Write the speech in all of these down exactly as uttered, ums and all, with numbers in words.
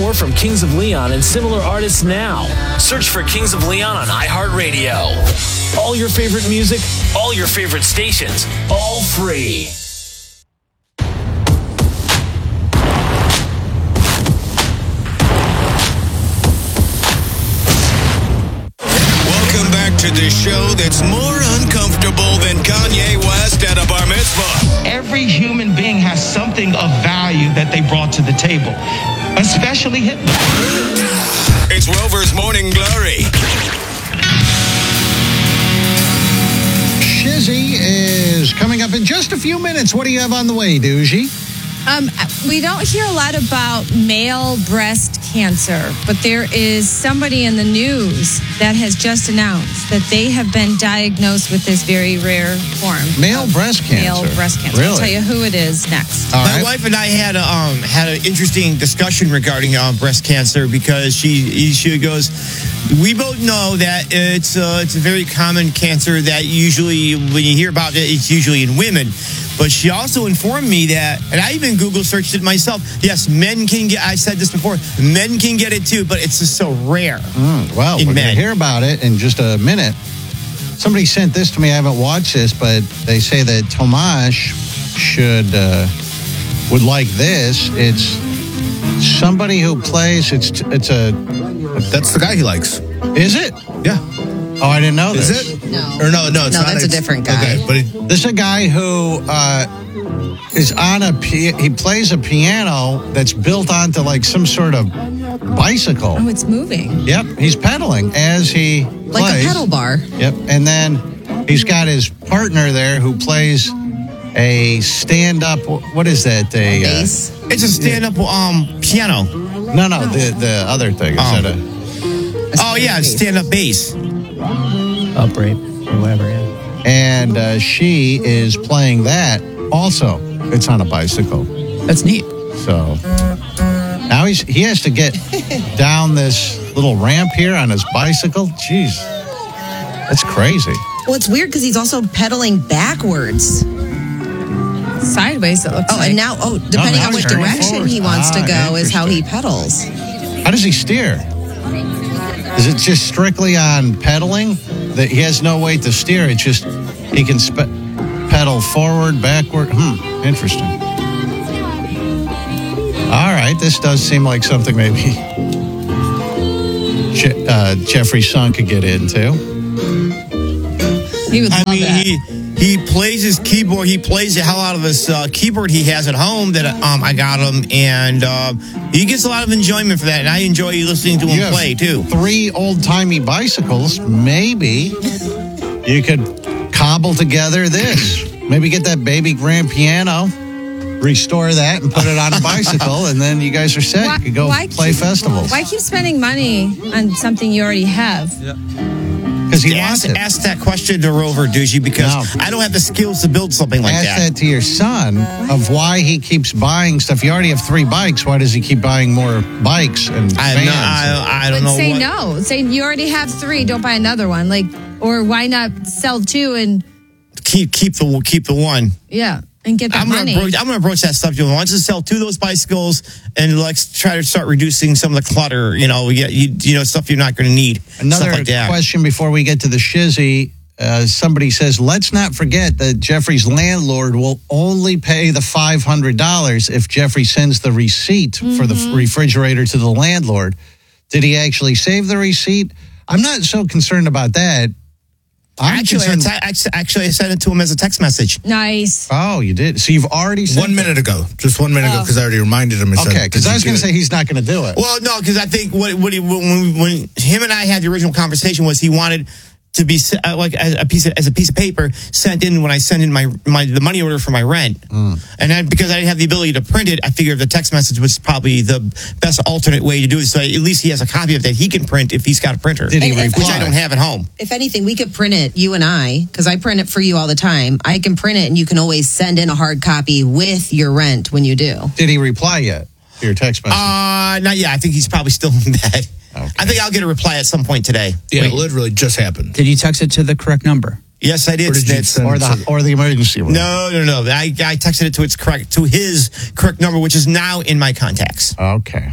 more from Kings of Leon and similar artists now. Search for Kings of Leon on iHeartRadio. All your favorite music, all your favorite stations, all free. Welcome back to the show that's more uncomfortable than Kanye West at a bar mitzvah. Every human being has something of value that they brought to the table, especially Hitler. It's Rover's Morning Glory. Shizzy is coming up in just a few minutes. What do you have on the way, Doogie? Um, we don't hear a lot about male breast cancer, but there is somebody in the news that has just announced that they have been diagnosed with this very rare form. Male breast cancer? Male breast cancer. Really? I'll tell you who it is next. All My right. wife and I had a, um, had an interesting discussion regarding uh, breast cancer because she she goes, we both know that it's uh, it's a very common cancer that usually, when you hear about it, it's usually in women. But she also informed me that, and I even Google searched it myself, yes, men can get, I said this before, men can get it too, but it's just so rare. Mm, well, in we're men. going to hear about it in just a minute. Somebody sent this to me. I haven't watched this, but they say that Tomash should, uh, would like this. It's somebody who plays, it's it's a... That's the guy he likes. Is it? Yeah. Oh, I didn't know this. Is it? No. Or no, no, it's no, not. that's it's, a different guy. Okay, but he, This is a guy who uh, is on a, pi- he plays a piano that's built onto like some sort of bicycle. Oh, it's moving. Yep, he's pedaling as he plays. Like a pedal bar. Yep, and then he's got his partner there who plays a stand-up, what is that? A Bass. Uh, It's a stand-up um, piano. no, no, the, the other thing. Is Oh. that a... Oh, yeah, stand-up bass. Upright or whatever, yeah. And uh, she is playing that also. It's on a bicycle. That's neat. So now he's he has to get down this little ramp here on his bicycle. Jeez, that's crazy. Well, it's weird because he's also pedaling backwards. Sideways, it looks Oh, like. and now, oh, depending now on he's what turning direction forward. he wants Ah, to go is how he interesting. pedals. How does he steer? Is it just strictly on pedaling? That he has no way to steer. It's just he can spe- pedal forward, backward. Hmm, interesting. All right, this does seem like something maybe Je- uh, Jeffrey's son could get into. He would I love mean, that. he he plays his keyboard. He plays the hell out of this uh, keyboard he has at home that um, I got him, and uh, he gets a lot of enjoyment for that. And I enjoy listening to You him have play too. Three old-timey bicycles. Maybe you could cobble together this. Maybe get that baby grand piano, restore that, and put it on a bicycle, and then you guys are set. Why- you could go why play keep- festivals. Why keep spending money on something you already have? Because he ask, wants it. ask that question to Rover Doogie because No. I don't have the skills to build something like Ask that. that to your son of why he keeps buying stuff. You already have three bikes. Why does he keep buying more bikes and I, fans? no, I, I don't But know say what. no. Say you already have three. Don't buy another one. Like, or why not sell two and Keep keep the keep the one. yeah, and get the I'm money. gonna broach, I'm gonna broach that stuff. You know, once to sell two of those bicycles and let's try to start reducing some of the clutter. You know, you you, you know stuff you're not going to need. Another stuff like that. question before we get to the shizzy. Uh, somebody says, let's not forget that Jeffrey's landlord will only pay the five hundred dollars if Jeffrey sends the receipt mm-hmm. for the f- refrigerator to the landlord. Did he actually save the receipt? I'm not so concerned about that. I'm Actually, I concerned- te- actually, I sent it to him as a text message. Nice. Oh, you did? So you've already sent one minute ago. Just one minute ago because I already reminded him. and said, Okay, because "Did I you was do going to it?" say he's not going to do it. Well, no, because I think what, what he, when, when him and I had the original conversation was he wanted to be uh, like a, a piece of, as a piece of paper sent in when I sent in my, my the money order for my rent. Mm. And then because I didn't have the ability to print it, I figured the text message was probably the best alternate way to do it. So at least he has a copy of that he can print if he's got a printer. Did he And- and- reply? Which I don't have at home. If anything, we could print it, you and I, because I print it for you all the time. I can print it, and you can always send in a hard copy with your rent when you do. Did he reply yet to your text message? Uh, not yet. I think he's probably still in bed. Okay. I think I'll get a reply at some point today. Yeah, Wait. it literally just happened. Did you text it to the correct number? Yes, I did. Or did you Snitz. send- or the or the emergency room? No, no, no. I, I texted it to its correct to his correct number, which is now in my contacts. Okay.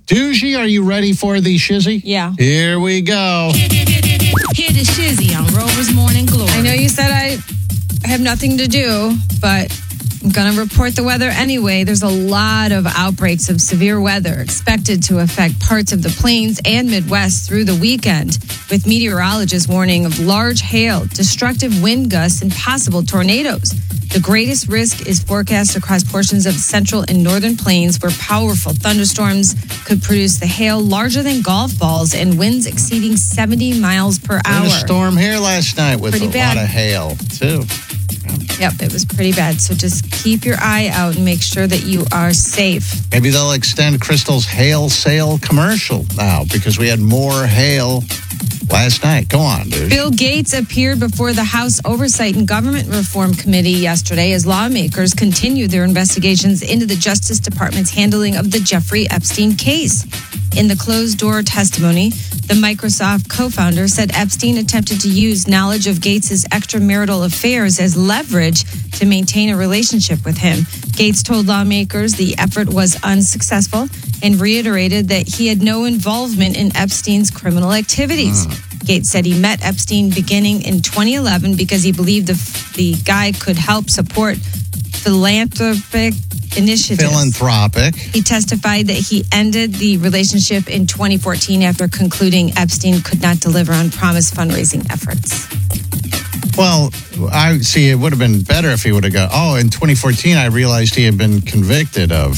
Doogie, are you ready for the shizzy? Yeah. Here we go. Hear the shizzy on Rover's Morning Glory. I know you said I have nothing to do, but I'm going to report the weather anyway. There's a lot of outbreaks of severe weather expected to affect parts of the plains and Midwest through the weekend, with meteorologists warning of large hail, destructive wind gusts, and possible tornadoes. The greatest risk is forecast across portions of the central and northern plains, where powerful thunderstorms could produce the hail larger than golf balls and winds exceeding seventy miles per hour. We had a storm here last night with Pretty a bad. lot of hail, too. Yep, it was pretty bad. So just keep your eye out and make sure that you are safe. Maybe they'll extend Crystal's hail sale commercial now because we had more hail last night. Go on, dude. Bill Gates appeared before the House Oversight and Government Reform Committee yesterday as lawmakers continued their investigations into the Justice Department's handling of the Jeffrey Epstein case. In the closed-door testimony, the Microsoft co-founder said Epstein attempted to use knowledge of Gates' extramarital affairs as leverage to maintain a relationship with him. Gates told lawmakers the effort was unsuccessful and reiterated that he had no involvement in Epstein's criminal activities. Mm. Gates said he met Epstein beginning in twenty eleven because he believed the, the guy could help support philanthropic initiatives. Philanthropic. He testified that he ended the relationship in twenty fourteen after concluding Epstein could not deliver on promised fundraising efforts. Well, I see it would have been better if he would have gone, oh, in twenty fourteen, I realized he had been convicted of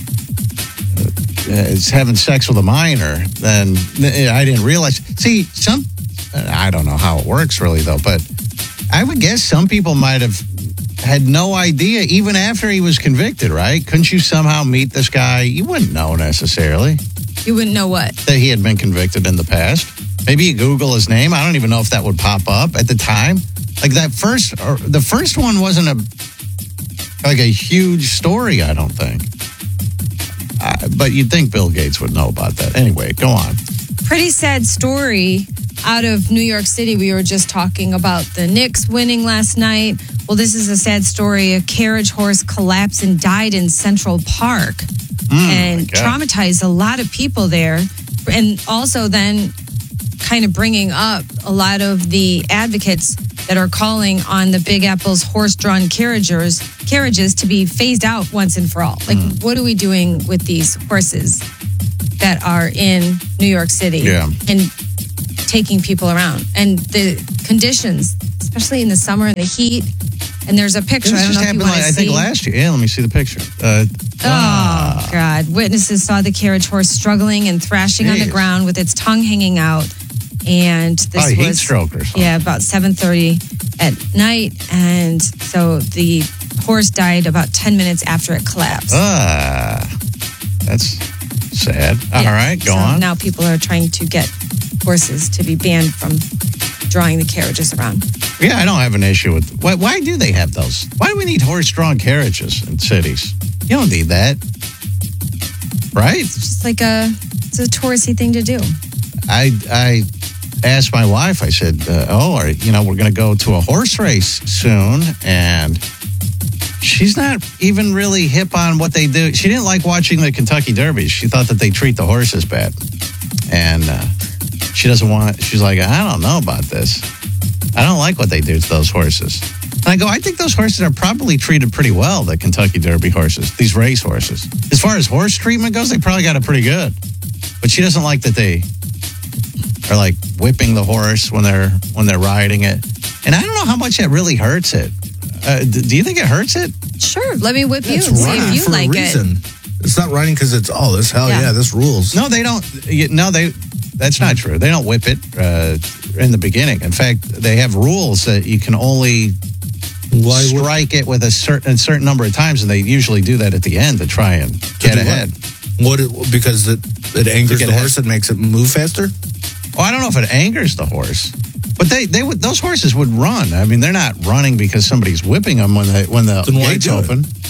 uh, having sex with a minor. Then I didn't realize. See, some, I don't know how it works really, though, but I would guess some people might have had no idea even after he was convicted, right? Couldn't you somehow meet this guy? You wouldn't know necessarily. You wouldn't know what? That he had been convicted in the past. Maybe you Google his name. I don't even know if that would pop up at the time. Like that first, or the first one wasn't a like a huge story, I don't think. Uh, but you'd think Bill Gates would know about that. Anyway, go on. Pretty sad story out of New York City. We were just talking about the Knicks winning last night. Well, this is a sad story. A carriage horse collapsed and died in Central Park mm, and traumatized a lot of people there. And also then kind of bringing up a lot of the advocates that are calling on the Big Apple's horse-drawn carriages, carriages to be phased out once and for all. Like, mm. what are we doing with these horses that are in New York City yeah. and taking people around? And the conditions, especially in the summer and the heat. And there's a picture. This I don't just know if you happened, want like, to I see. think last year. Yeah, let me see the picture. Uh, oh, uh, God. Witnesses saw the carriage horse struggling and thrashing geez. on the ground with its tongue hanging out. And this oh, heat was stroke or something. Yeah, about seven thirty at night. And so the horse died about ten minutes after it collapsed. Ah, that's sad. Yeah. All right, go so on. Now people are trying to get horses to be banned from drawing the carriages around. Yeah, I don't have an issue with. Why, why do they have those? Why do we need horse-drawn carriages in cities? You don't need that, right? It's just like a it's a touristy thing to do. I I asked my wife. I said, uh, "Oh, are, you know, we're going to go to a horse race soon," and she's not even really hip on what they do. She didn't like watching the Kentucky Derby. She thought that they treat the horses bad, and uh, she doesn't want. She's like, I don't know about this. I don't like what they do to those horses. And I go, I think those horses are probably treated pretty well, the Kentucky Derby horses, these race horses. As far as horse treatment goes, they probably got it pretty good. But she doesn't like that they are like whipping the horse when they're when they're riding it. And I don't know how much that really hurts it. Uh, do you think it hurts it? Sure. Let me whip you It's and see riding if you for like a reason. it. It's not riding because it's, oh, this hell yeah. Yeah. this rules. No, they don't. No, they. That's not true. They don't whip it uh, in the beginning. In fact, they have rules that you can only Why would- strike it with a certain a certain number of times, and they usually do that at the end to try and get do ahead. What? What it, because it, it angers To the get horse and makes it move faster? Well, I don't know if it angers the horse, but they they would those horses would run. I mean, they're not running because somebody's whipping them when the when the Then why gates do it? open.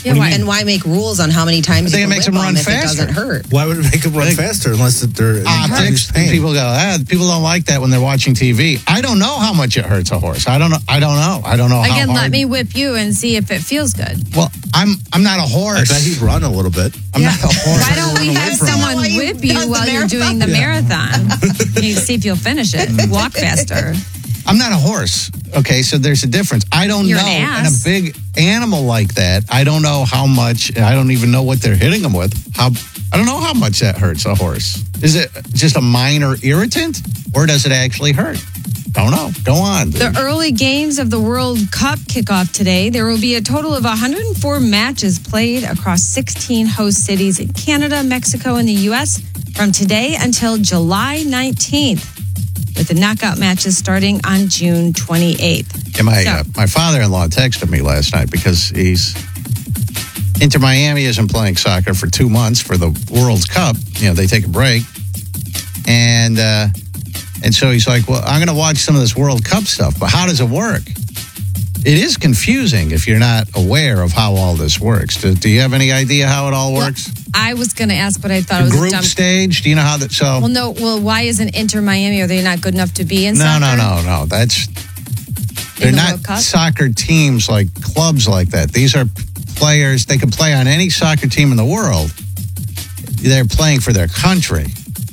Yeah, why? And why make rules on how many times I think you it can makes whip them run if faster. it doesn't hurt? Why would it make them run Like- faster unless it- they're in Optics. increased pain? People go, ah, people don't like that when they're watching T V. I don't know how much it hurts a horse. I don't know. I don't know. I don't know Again, how hard. let me whip you and see if it feels good. Well, I'm I'm not a I horse. bet he'd run a little bit. I'm not a horse. Why don't we have someone why you whip you does the while you're doing the marathon? You see if you'll finish it. Walk faster. I'm not a horse. Okay, so there's a difference. I don't You're know. an And a ass. big animal like that, I don't know how much. I don't even know what they're hitting them with. How I don't know how much that hurts a horse. Is it just a minor irritant, or does it actually hurt? Don't know. Go on. The early games of the World Cup kick off today. There will be a total of one hundred four matches played across sixteen host cities in Canada, Mexico, and the U S from today until July nineteenth, with the knockout matches starting on June twenty-eighth. Yeah, my So- uh, my father-in-law texted me last night because he's Inter Miami isn't playing soccer for two months for the World Cup. You know, they take a break, and uh, and so he's like, "Well, I'm going to watch some of this World Cup stuff, but how does it work?" It is confusing if you're not aware of how all this works. Do, do you have any idea how it all works? I was going to ask, but I thought it The was a group dumb. stage. Do you know how that? So Well, no. Well, why isn't Inter Miami? Are they not good enough to be in no, soccer? no, no, no. That's they're the not World Cup? soccer teams like clubs like that. These are players. They could play on any soccer team in the world. They're playing for their country.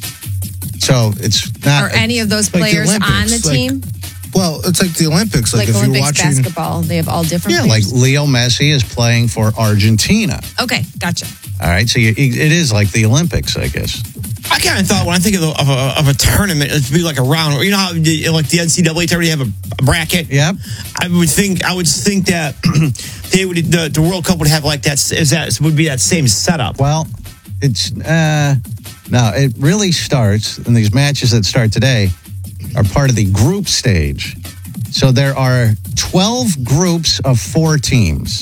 So it's not. Are any of those like the players on the Olympics, like- team? Well, it's like the Olympics. Like, Like if Olympics you're watching, basketball, they have all different. yeah, like players? Leo Messi is playing for Argentina. Okay, gotcha. All right, so you, it is like the Olympics, I guess. I kind of thought when I think of, the, of, a, of a tournament, it'd be like a round. You know how the- like the N C double A tournament, you have a, a bracket. Yep. I would think I would think that they would the, the World Cup would have like that. Is that would be that same setup? Well, it's uh, no, it really starts, and these matches that start today are part of the group stage. So there are twelve groups of four teams.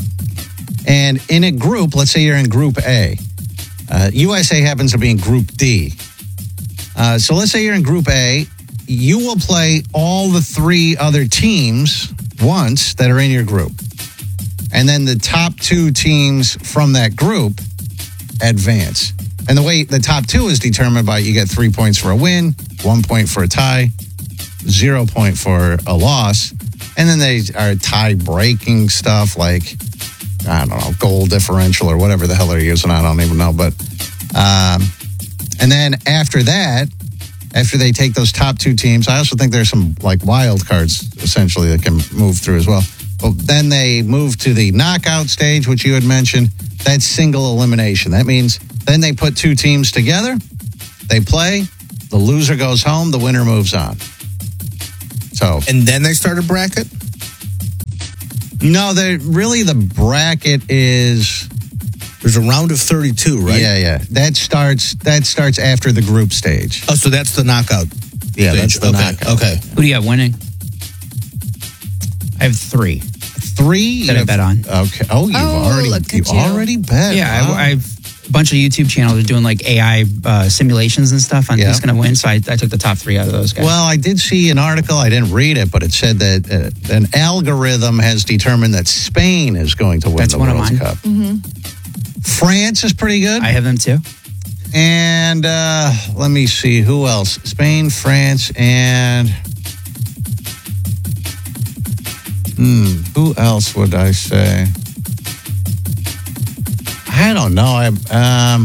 And in a group, let's say you're in Group A. Uh, U S A happens to be in Group D. Uh, so let's say you're in Group A. You will play all the three other teams once that are in your group. And then the top two teams from that group advance. And the way the top two is determined by you get three points for a win, one point for a tie, zero point for a loss. And then they are tie breaking stuff like, I don't know, goal differential or whatever the hell they're using. I don't even know. But, um, and then after that, after they take those top two teams, I also think there's some like wild cards essentially that can move through as well. But then they move to the knockout stage, which you had mentioned. That's single elimination. That means then they put two teams together, they play, the loser goes home, the winner moves on. So, and then they start a bracket. no, they really the bracket is There's a round of thirty-two, right? yeah, yeah. That starts that starts after the group stage. Oh, so that's the knockout. Yeah, stage. that's the okay. knockout. Okay. Who do you have winning? I have three. Three That I bet on. Okay. Oh, you've Oh, already look at you've you. already bet. Yeah, Wow. I, I've a bunch of YouTube channels are doing like A I uh, simulations and stuff on Yeah. who's going to win. So I, I took the top three out of those guys. Well, I did see an article. I didn't read it, but it said that uh, an algorithm has determined that Spain is going to win That's the one of World mine. Cup. France is pretty good. I have them too. And uh, let me see who else. Spain, France, and hmm, who else would I say? I don't know. I um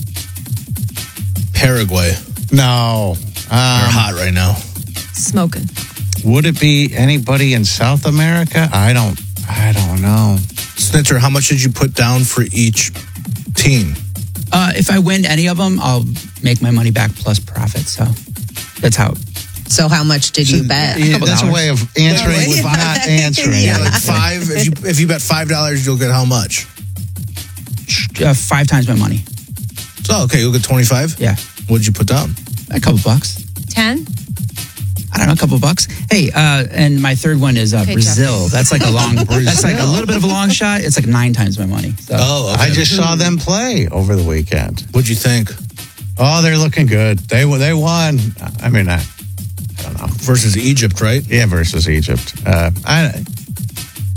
Paraguay. no. They're Um, hot right now. Smoking. would it be anybody in South America? I don't. I don't know. Snitcher, how much did you put down for each team? Uh, if I win any of them, I'll make my money back plus profit. So that's how. So how much did you bet? Yeah, couple that's a dollars. way of answering Wait, with wait. not answering. Yeah, like five. If you if you bet five dollars, you'll get how much? Uh, five times my money. So okay, you'll get twenty five. Yeah, What'd you put down? a couple bucks. Ten? I don't know, a couple bucks. Hey, uh, and my third one is uh, Okay, Brazil. That's like a long. That's like a little bit of a long shot. It's like nine times my money. So. Oh, I just saw them play over the weekend. What'd you think? Oh, they're looking good. They they won. I mean, I, I don't know. Versus Egypt, right? Yeah, versus Egypt. Uh, I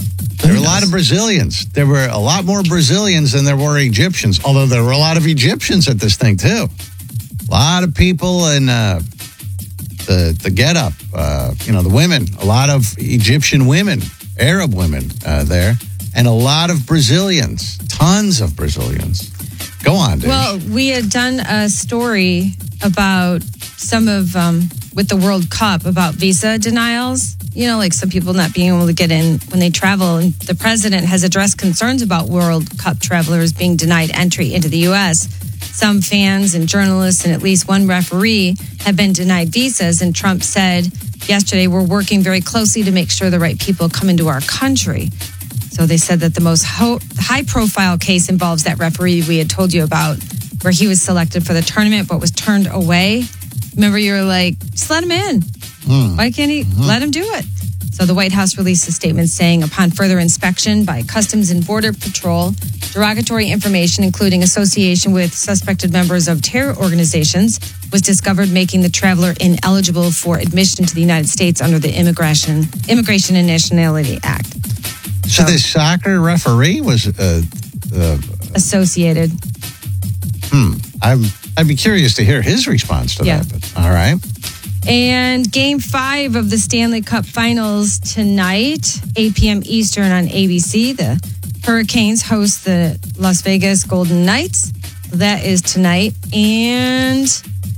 There were a lot of Brazilians. There were a lot more Brazilians than there were Egyptians, although there were a lot of Egyptians at this thing, too. A lot of people in uh, the, the get-up, uh, you know, the women, a lot of Egyptian women, Arab women uh, there, and a lot of Brazilians, tons of Brazilians. Go on, Dave. Well, we had done a story about some of, um, with the World Cup, about visa denials. You know, like some people not being able to get in when they travel. And the president has addressed concerns about World Cup travelers being denied entry into the U S. Some fans and journalists and at least one referee have been denied visas. And Trump said yesterday, we're working very closely to make sure the right people come into our country. So they said that the most ho- high-profile case involves that referee we had told you about, where he was selected for the tournament but was turned away. Remember, you were like, just let him in. Mm. Why can't he mm-hmm. let him do it? So the White House released a statement saying, upon further inspection by Customs and Border Patrol, derogatory information, including association with suspected members of terror organizations, was discovered, making the traveler ineligible for admission to the United States under the Immigration, Immigration and Nationality Act. So, so this soccer referee was uh, uh, associated. Hmm. I'm, I'd be curious to hear his response to yeah. that. But, all right. And game five of the Stanley Cup Finals tonight, eight p.m. Eastern on A B C. The Hurricanes host the Las Vegas Golden Knights. That is tonight. And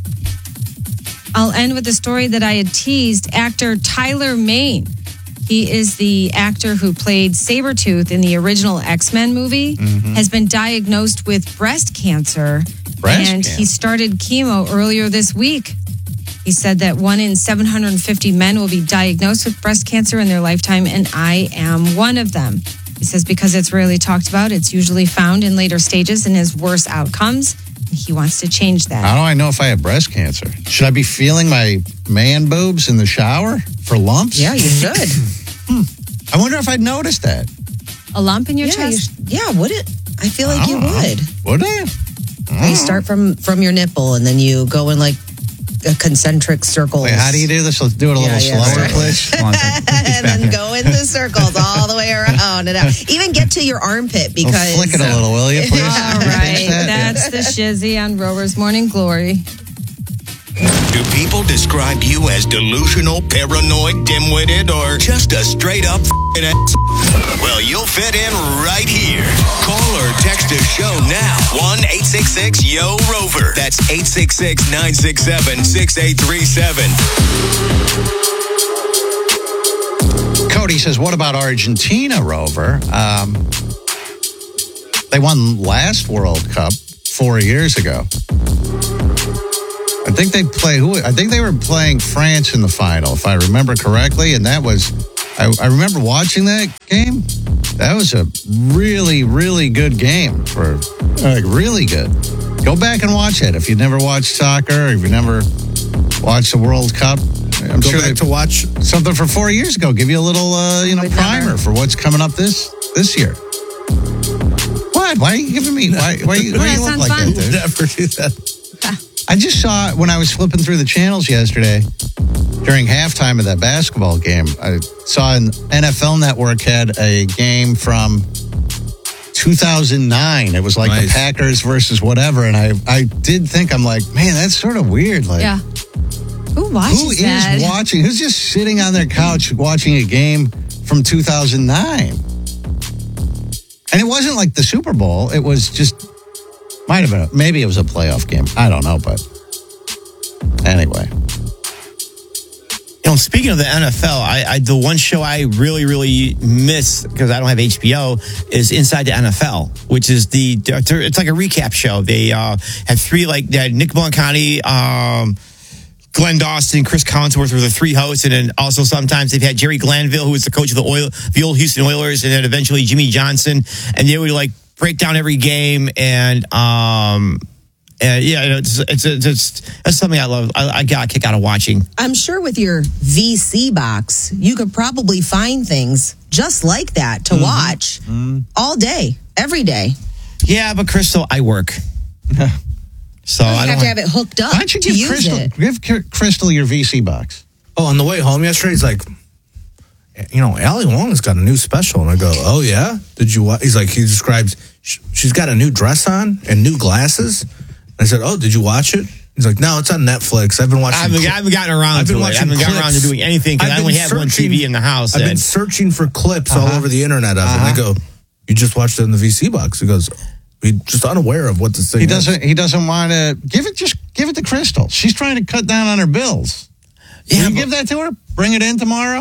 I'll end with the story that I had teased. Actor Tyler Mane. He is the actor who played Sabretooth in the original X-Men movie, mm-hmm. has been diagnosed with breast cancer. Breast and cancer. He started chemo earlier this week. He said that one in seven hundred fifty men will be diagnosed with breast cancer in their lifetime, and I am one of them. He says because it's rarely talked about, it's usually found in later stages and has worse outcomes. He wants to change that. How do I know if I have breast cancer? Should I be feeling my man boobs in the shower for lumps? Yeah, you should. hmm. I wonder if I'd notice that. A lump in your yeah, chest? You, yeah, would it? I feel like I you know. would. Would I? I you start from, from your nipple, and then you go in like a concentric circles. Wait, how do you do this? Let's do it a little yeah, yeah, slower, right. please. And then go in the circles all the way around and out. Even get to your armpit because... Well, flick it a little, will you, please? All right. That's the Shizzy on Rover's Morning Glory. Do people describe you as delusional, paranoid, dim-witted, or just a straight-up f***ing ass? Well, you'll fit in right here. Call or text the show now. one eight six six Y O R O V E R. That's eight six six, nine six seven, six eight three seven. Cody says, what about Argentina, Rover? Um, they won last World Cup four years ago. I think they play who? I think they were playing France in the final, if I remember correctly. And that was, I, I remember watching that game. That was a really, really good game for, like, really good. Go back and watch it if you've never watched soccer or if you've never watched the World Cup. I'm Go sure back to watch something from four years ago. Give you a little, uh, you know, Would primer never. for what's coming up this this year. What? Why are you giving me? Why? Why, you- why Yeah, you look sounds like fun. that, dude? never do that. I just saw when I was flipping through the channels yesterday during halftime of that basketball game. I saw an N F L Network had a game from two thousand nine. It was like Nice. the Packers versus whatever, and I I did think I'm like, man, that's sort of weird. Like, Yeah. Who watches who is that? watching? Who's just sitting on their couch watching a game from two thousand nine? And it wasn't like the Super Bowl. It was just. Might have been, a, maybe it was a playoff game. I don't know, but anyway. You know, speaking of the N F L, I, I the one show I really, really miss because I don't have H B O is Inside the N F L, which is the it's like a recap show. They uh, have three like they had Nick Blancani, um, Glenn Dawson, Chris Collinsworth were the three hosts, and then also sometimes they've had Jerry Glanville, who was the coach of the oil, the old Houston Oilers, and then eventually Jimmy Johnson, and they would like break down every game and um and yeah it's it's it's, it's that's something I love. I, I got a kick out of watching. I'm sure with your V C box, you could probably find things just like that to mm-hmm. watch mm-hmm. all day, every day. Yeah, but Crystal, I work. So well, you I don't have to have it hooked up. Why don't you to give use Crystal, it. give Crystal your V C box? Oh, on the way home yesterday, he's like, you know, Ali Wong's got a new special. And I go, oh, yeah? Did you watch? He's like, he describes, she's got a new dress on and new glasses. And I said, oh, did you watch it? He's like, no, it's on Netflix. I've been watching. I haven't, I haven't gotten around I've been to it. I watching haven't gotten clips. around to doing anything because I only have one T V in the house. I've and- been searching for clips Uh-huh. all over the internet of it. And I go, you just watched it in the V C box. He goes, we just unaware of what this thing He is. doesn't. He doesn't want to give it. Just give it to Crystal. She's trying to cut down on her bills. Yeah, Will you but- give that to her? Bring it in tomorrow.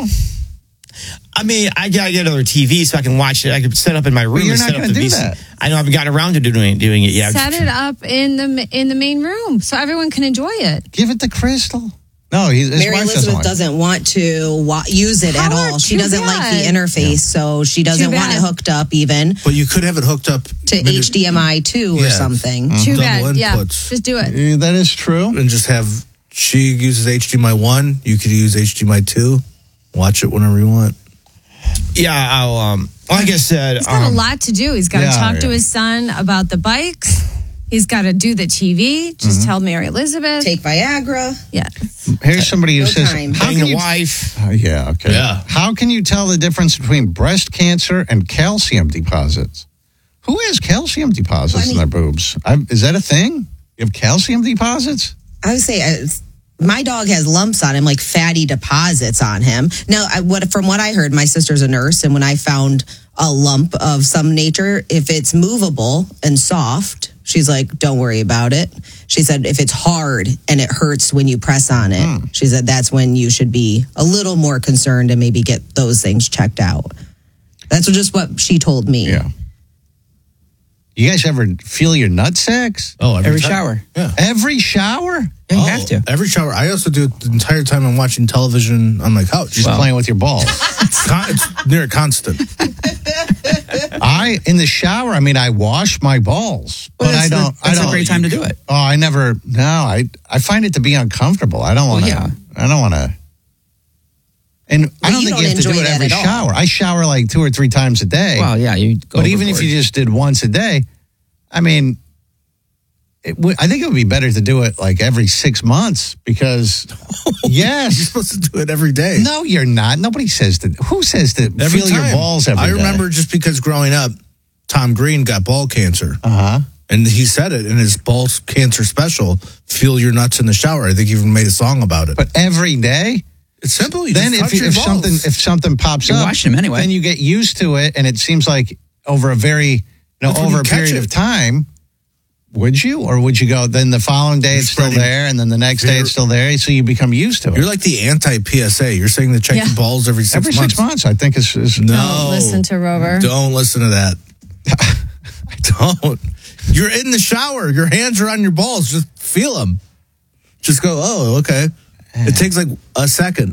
I mean, I gotta get another T V so I can watch it. I can set up in my room you're and not set up gonna the do V C. that. I know I haven't gotten around to doing doing it yet. Set it up in the in the main room so everyone can enjoy it. Give it to Crystal. No, he, his Mary wife Elizabeth doesn't. doesn't want to wa- use it at Howard, all. She too doesn't like the bad. interface, so she doesn't Too want it bad. hooked up even But you could have it hooked up to H D M I two or Yeah. something. Too double bad. Yeah, inputs. just do it. Yeah, that is true. and just have, she uses H D M I one, you could use H D M I two. Watch it whenever you want. Yeah, I'll, um, like I said, He's got um, a lot to do. He's got to yeah, talk to yeah. his son about the bikes. He's got to do the T V. Just Mm-hmm. tell Mary Elizabeth. Take Viagra. yeah. Here's somebody who No says, time. "How being can a you?" wife. Oh, yeah. Okay. Yeah. How can you tell the difference between breast cancer and calcium deposits? Who has calcium deposits in their boobs? I, is that a thing? You have calcium deposits? I would say uh, my dog has lumps on him, like fatty deposits on him. Now, I, what from what I heard, my sister's a nurse, and when I found a lump of some nature, if it's movable and soft, she's like, don't worry about it. She said, if it's hard and it hurts when you press on it, Hmm. she said that's when you should be a little more concerned and maybe get those things checked out. That's just what she told me. Yeah. You guys ever feel your nut sacks? Oh, Every time. shower. Yeah. Every shower? Yeah, you Oh, have to. Every shower. I also do it the entire time I'm watching television on my couch. Just Wow. playing with your balls. It's, con- it's near constant. I in the shower. I mean, I wash my balls, Well, but that's I the- don't. I that's a don't. great time to do it. Oh, I never. No, I. I find it to be uncomfortable. I don't want to. yeah. I don't want to. And I Well, don't you think don't you have to do enjoy it that every at all. shower. I shower like two or three times a day. Well, yeah, you go but even if overboard. you just did once a day, I mean, it would, I think it would be better to do it like every six months because, You're yes. supposed to do it every day. No, you're not. Nobody says that. Who says that? Every Feel your time. balls every I day? remember just because growing up, Tom Green got ball cancer. Uh huh. And he said it in his ball cancer special, Feel Your Nuts in the Shower. I think he even made a song about it. But every day. It's simple. You Then just if touch you, your if balls. something if something pops You're up, washing them anyway. then you get used to it, and it seems like over a very you know That's when over you a catch period it. of time. Would you, or would you go? Then the following day You're it's still spreading there, and then the next day fear. it's still there, so you become used to it. You're like the anti-P S A. You're saying to check Yeah. your balls every six Every months. six months, I think is, is No. Don't listen to Rover. Don't listen to that. Don't. You're in the shower. Your hands are on your balls. Just feel them. Just go, oh, okay. It takes like a second.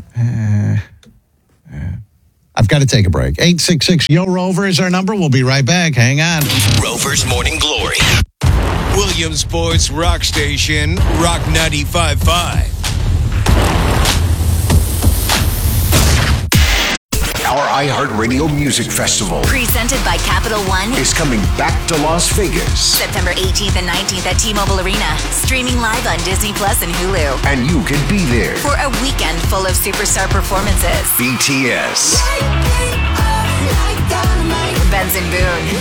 I've got to take a break. eight six six Yo Rover is our number. We'll be right back. Hang on. Rover's Morning Glory. Williamsport's rock station, Rock ninety-five point five. Our iHeartRadio Music Festival Presented by Capital One. is coming back to Las Vegas, September eighteenth and nineteenth at T-Mobile Arena. Streaming live on Disney Plus and Hulu. and you can be there. For a weekend full of superstar performances. B T S, Benson Boone.